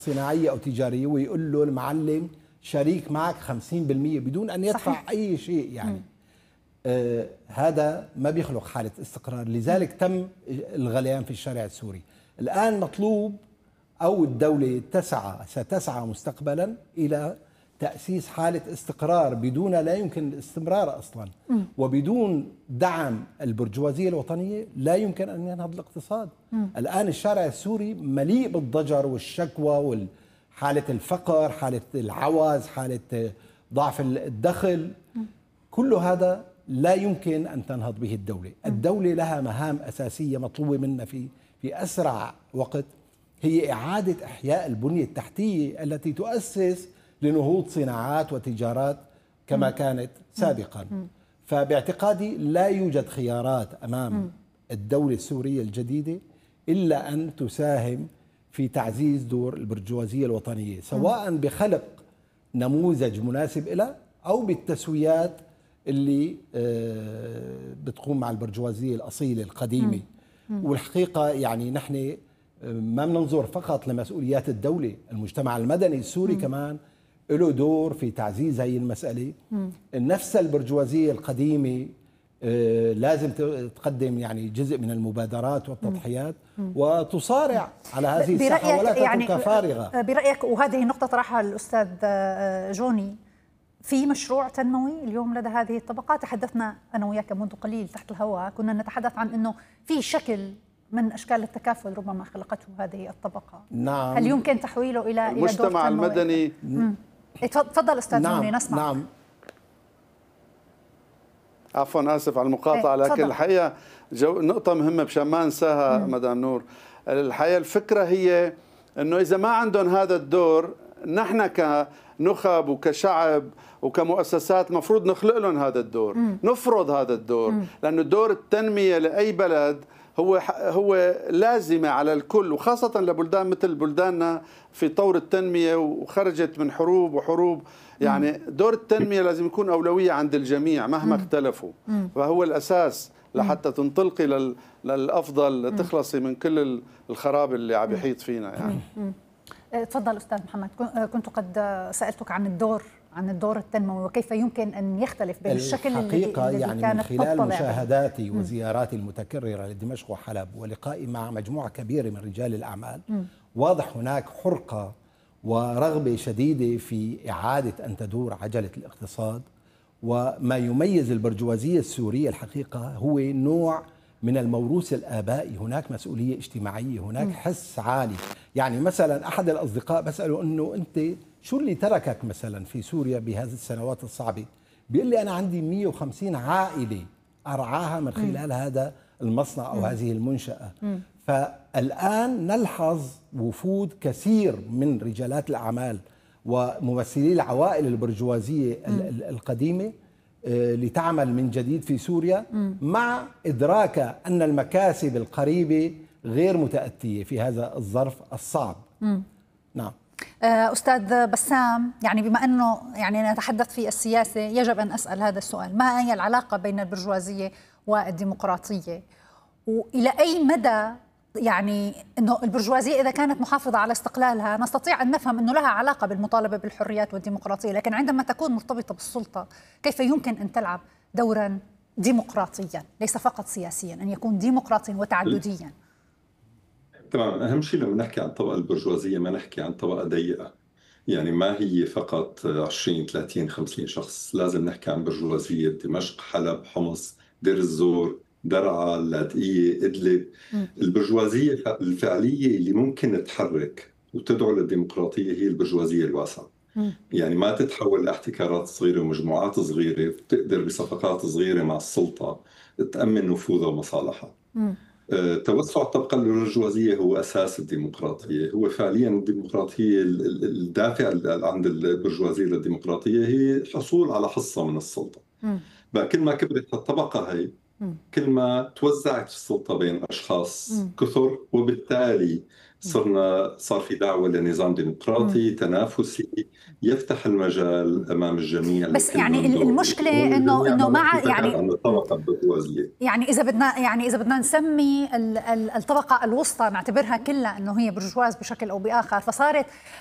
صناعية أو تجارية ويقول له المعلم شريك معك 50% بدون أن يدفع صحيح. أي شيء يعني. هذا ما بيخلق حالة استقرار، لذلك تم الغليان في الشارع السوري. الآن مطلوب أو الدولة ستسعى مستقبلا إلى تأسيس حالة استقرار بدون لا يمكن الاستمرار أصلا، وبدون دعم البرجوازية الوطنية لا يمكن أن ينهض الاقتصاد. الآن الشارع السوري مليء بالضجر والشكوى وحالة الفقر، حالة العوز، حالة ضعف الدخل. كل هذا لا يمكن أن تنهض به الدولة. الدولة لها مهام أساسية مطلوبة منا في أسرع وقت، هي إعادة إحياء البنية التحتية التي تؤسس لنهوض صناعات وتجارات كما كانت سابقا. فباعتقادي لا يوجد خيارات أمام الدولة السورية الجديدة إلا أن تساهم في تعزيز دور البرجوازية الوطنية، سواء بخلق نموذج مناسب لها أو بالتسويات اللي بتقوم مع البرجوازية الأصيلة القديمة. والحقيقة يعني نحن ما بننظر فقط لمسؤوليات الدولة، المجتمع المدني السوري كمان له دور في تعزيز هذه المسألة. نفس البرجوازية القديمة لازم تقدم يعني جزء من المبادرات والتضحيات وتصارع على هذه الساحة ولا تتركها فارغة. برأيك، وهذه النقطة طرحها الأستاذ جوني، في مشروع تنموي اليوم لدى هذه الطبقات؟ تحدثنا أنا وياك منذ قليل تحت الهواء، كنا نتحدث عن أنه في شكل من أشكال التكافل ربما خلقته هذه الطبقة. نعم. هل يمكن تحويله إلى المجتمع المدني؟ تفضل أستاذ جوني نسمع. نعم. عفوا آسف على المقاطعة، لكن الحقيقة نقطة مهمة مشان ما انساها مدام نور. الحقيقة الفكرة هي أنه إذا ما عندهم هذا الدور، نحن كنخب وكشعب وكمؤسسات مفروض نخلق لهم هذا الدور، نفرض هذا الدور، لأنه دور التنمية لأي بلد هو لازمة على الكل، وخاصة لبلدان مثل بلداننا في طور التنمية وخرجت من حروب يعني دور التنمية لازم يكون أولوية عند الجميع مهما اختلفوا، فهو الأساس لحتى تنطلقي للأفضل، تخلصي من كل الخراب اللي عم يحيط فينا يعني. تفضل أستاذ محمد. كنت قد سألتك عن الدور التنموي وكيف يمكن أن يختلف بالشكل الذي يعني كانت من خلال مشاهداتي وزياراتي المتكررة لدمشق وحلب ولقائي مع مجموعة كبيرة من رجال الأعمال، واضح هناك حرقة ورغبة شديدة في إعادة أن تدور عجلة الاقتصاد. وما يميز البرجوازية السورية الحقيقة هو نوع من الموروث الآبائي، هناك مسؤولية اجتماعية، هناك حس عالي. يعني مثلا أحد الأصدقاء بسأله أنه أنت شو اللي تركك مثلا في سوريا بهذه السنوات الصعبة؟ بيقول لي أنا عندي 150 عائلة أرعاها من خلال هذا المصنع أو هذه المنشأة. فالآن نلحظ وفود كثير من رجالات الأعمال وممثلي العوائل البرجوازية القديمة لتعمل من جديد في سوريا، مع إدراك أن المكاسب القريبة غير متأتية في هذا الظرف الصعب. نعم. أستاذ بسام، يعني بما أنه يعني نتحدث في السياسة يجب أن أسأل هذا السؤال: ما هي العلاقة بين البرجوازية والديمقراطية؟ وإلى أي مدى يعني أنه البرجوازية إذا كانت محافظة على استقلالها نستطيع أن نفهم أنه لها علاقة بالمطالبة بالحريات والديمقراطية، لكن عندما تكون مرتبطة بالسلطة كيف يمكن أن تلعب دورا ديمقراطيا ليس فقط سياسيا، أن يكون ديمقراطيا وتعدديا؟ تمام. أهم شيء لما نحكي عن الطبقة البرجوازية ما نحكي عن طبقة ضيقة، يعني ما هي فقط 20 30 50 شخص، لازم نحكي عن برجوازية دمشق، حلب، حمص، دير الزور، درعا، اللاذقية، إدلب. البرجوازية الفعلية اللي ممكن تحرك وتدعو للديمقراطية هي البرجوازية الواسعة. يعني ما تتحول لاحتكارات صغيرة ومجموعات صغيرة بتقدر بصفقات صغيرة مع السلطة تأمن نفوذها ومصالحها. توسع الطبقة البرجوازية هو أساس الديمقراطية، هو فعليا الديمقراطية. الدافع عند البرجوازية للديمقراطية هي الحصول على حصة من السلطة. بقى كل ما كبرت الطبقة هي كل ما توزعت السلطة بين أشخاص كثر، وبالتالي صار في دعوة لنظام ديمقراطي تنافسي يفتح المجال امام الجميع. بس يعني المشكله انه مع يعني الطبقه البرجوازيه، يعني اذا بدنا نسمي الطبقه الوسطى نعتبرها كلها انه هي برجواز بشكل او باخر، فصارت